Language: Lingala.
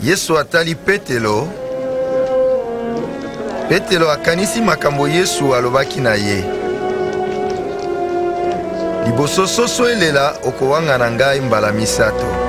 Yesu atali Petelo. Petelo akanisi makambo Yesu alobaki na ye. Liboso soso elela okowanga na ngai mbala misato.